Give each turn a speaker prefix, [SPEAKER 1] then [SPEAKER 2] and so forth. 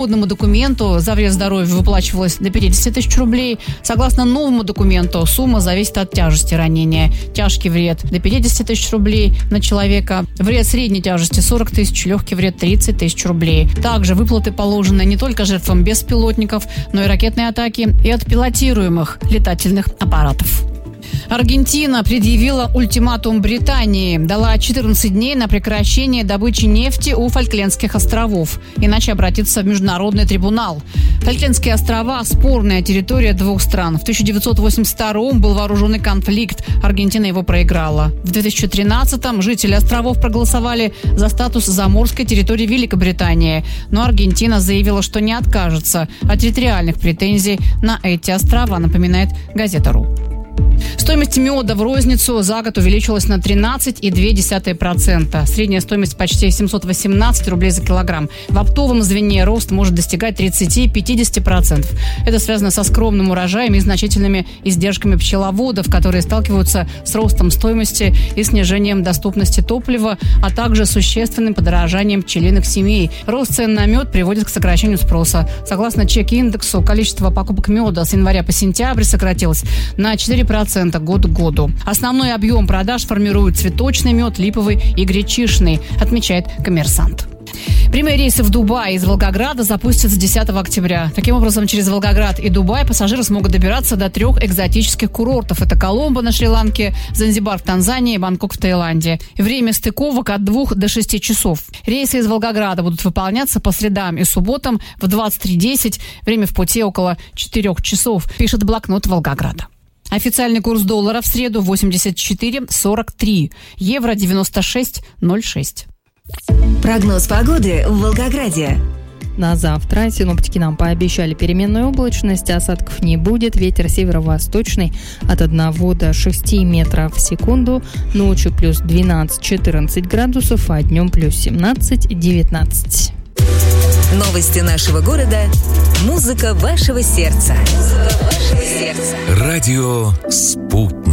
[SPEAKER 1] Исходному документу за вред здоровью выплачивалось до 50 тысяч рублей. Согласно новому документу, сумма зависит от тяжести ранения. Тяжкий вред до 50 тысяч рублей на человека. Вред средней тяжести 40 тысяч, легкий вред 30 тысяч рублей. Также выплаты положены не только жертвам беспилотников, но и ракетной атаки и от пилотируемых летательных аппаратов. Аргентина предъявила ультиматум Британии, дала 14 дней на прекращение добычи нефти у Фолклендских островов, иначе обратится в международный трибунал. Фолклендские острова – спорная территория двух стран. В 1982-м был вооруженный конфликт, Аргентина его проиграла. В 2013-м жители островов проголосовали за статус заморской территории Великобритании, но Аргентина заявила, что не откажется от территориальных претензий на эти острова, напоминает газета.ру. Стоимость меда в розницу за год увеличилась на 13,2%. Средняя стоимость почти 718 рублей за килограмм. В оптовом звене рост может достигать 30-50%. Это связано со скромным урожаем и значительными издержками пчеловодов, которые сталкиваются с ростом стоимости и снижением доступности топлива, а также существенным подорожанием пчелиных семей. Рост цен на мед приводит к сокращению спроса. Согласно чек-индексу, количество покупок меда с января по сентябрь сократилось на 4% год к году. Основной объем продаж формируют цветочный мед, липовый и гречишный, отмечает «Коммерсант». Прямые рейсы в Дубай из Волгограда запустят с 10 октября. Таким образом, через Волгоград и Дубай пассажиры смогут добираться до 3 экзотических курортов. Это Коломбо на Шри-Ланке, Занзибар в Танзании и Бангкок в Таиланде. Время стыковок от 2 до 6 часов. Рейсы из Волгограда будут выполняться по средам и субботам в 23:10. Время в пути около 4 часов, пишет блокнот Волгограда. Официальный курс доллара в среду 84,43, евро 96,06.
[SPEAKER 2] Прогноз погоды в Волгограде.
[SPEAKER 3] На завтра синоптики нам пообещали переменную облачность, осадков не будет, ветер северо-восточный от 1 до 6 метров в секунду, ночью плюс 12-14 градусов, а днем плюс 17-19.
[SPEAKER 2] Новости нашего города. Музыка вашего сердца.
[SPEAKER 4] Радио «Спутник».